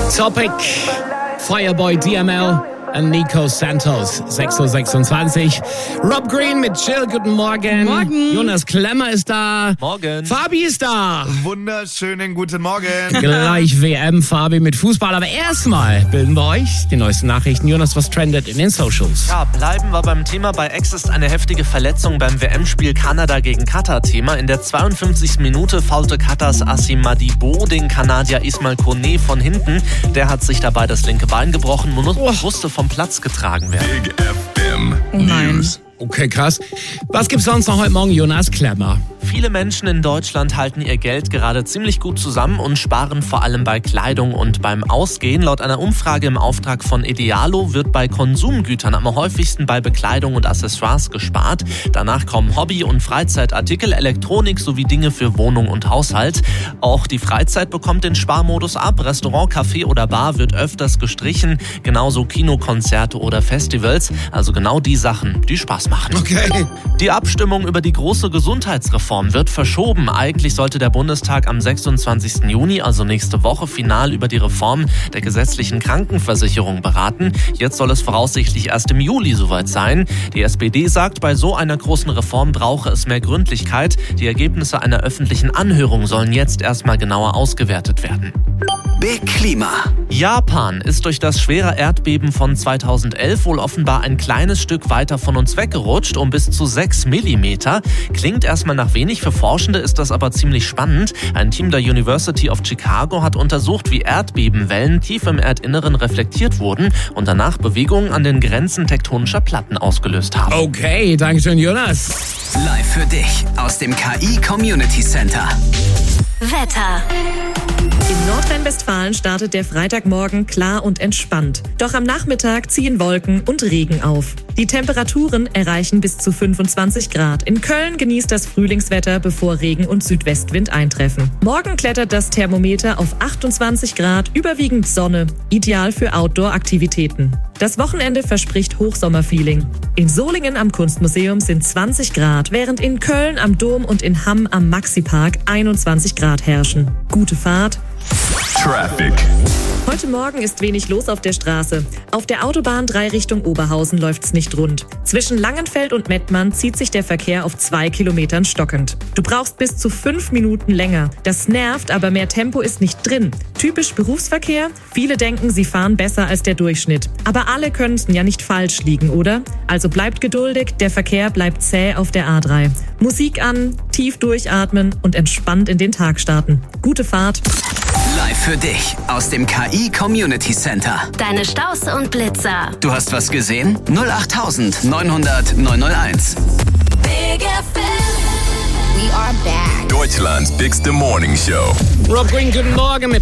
Topic, Fireboy DML und Nico Santos, 6.26 Uhr. Rob Green mit Jill, guten Morgen. Morgen. Jonas Klemmer ist da. Morgen. Fabi ist da. Wunderschönen guten Morgen. Gleich WM, Fabi mit Fußball. Aber erstmal bilden wir euch die neuesten Nachrichten. Jonas, was trendet in den Socials? Ja, bleiben wir beim Thema. Bei X ist eine heftige Verletzung beim WM-Spiel Kanada gegen Katar Thema. In der 52. Minute faulte Katars Assim Madibo den Kanadier Ismail Kone von hinten. Der hat sich dabei das linke Bein gebrochen und musste vom Platz getragen werden. Big FM News. Okay, krass. Was gibt's sonst noch heute Morgen, Jonas Klemmer? Viele Menschen in Deutschland halten ihr Geld gerade ziemlich gut zusammen und sparen vor allem bei Kleidung und beim Ausgehen. Laut einer Umfrage im Auftrag von Idealo wird bei Konsumgütern am häufigsten bei Bekleidung und Accessoires gespart. Danach kommen Hobby- und Freizeitartikel, Elektronik sowie Dinge für Wohnung und Haushalt. Auch die Freizeit bekommt den Sparmodus ab. Restaurant, Café oder Bar wird öfters gestrichen. Genauso Kino, Konzerte oder Festivals. Also genau die Sachen, die Spaß machen. Okay. Die Abstimmung über die große Gesundheitsreform wird verschoben. Eigentlich sollte der Bundestag am 26. Juni, also nächste Woche, final über die Reform der gesetzlichen Krankenversicherung beraten. Jetzt soll es voraussichtlich erst im Juli soweit sein. Die SPD sagt, bei so einer großen Reform brauche es mehr Gründlichkeit. Die Ergebnisse einer öffentlichen Anhörung sollen jetzt erstmal genauer ausgewertet werden. Big Klima. Japan ist durch das schwere Erdbeben von 2011 wohl offenbar ein kleines Stück weiter von uns weggerutscht, um bis zu 6 Millimeter. Klingt erstmal nach wenig, für Forschende ist das aber ziemlich spannend. Ein Team der University of Chicago hat untersucht, wie Erdbebenwellen tief im Erdinneren reflektiert wurden und danach Bewegungen an den Grenzen tektonischer Platten ausgelöst haben. Okay, danke schön, Jonas. Live für dich aus dem KI Community Center. Wetter. In Nordrhein-Westfalen startet der Freitagmorgen klar und entspannt. Doch am Nachmittag ziehen Wolken und Regen auf. Die Temperaturen erreichen bis zu 25 Grad. In Köln genießt das Frühlingswetter, bevor Regen und Südwestwind eintreffen. Morgen klettert das Thermometer auf 28 Grad, überwiegend Sonne, ideal für Outdoor-Aktivitäten. Das Wochenende verspricht Hochsommerfeeling. In Solingen am Kunstmuseum sind 20 Grad, während in Köln am Dom und in Hamm am Maxipark 21 Grad herrschen. Gute Fahrt. Traffic. Heute Morgen ist wenig los auf der Straße. Auf der Autobahn 3 Richtung Oberhausen läuft's nicht rund. Zwischen Langenfeld und Mettmann zieht sich der Verkehr auf 2 Kilometern stockend. Du brauchst bis zu 5 Minuten länger. Das nervt, aber mehr Tempo ist nicht drin. Typisch Berufsverkehr? Viele denken, sie fahren besser als der Durchschnitt. Aber alle können's ja nicht falsch liegen, oder? Also bleibt geduldig, der Verkehr bleibt zäh auf der A3. Musik an, tief durchatmen und entspannt in den Tag starten. Gute Fahrt. Live für dich aus dem KI Community Center. Deine Staus und Blitzer. Du hast was gesehen? 08000 900 901. Big FM. We are back. Deutschland's bigste Morning Show. Rob Green, guten Morgen mit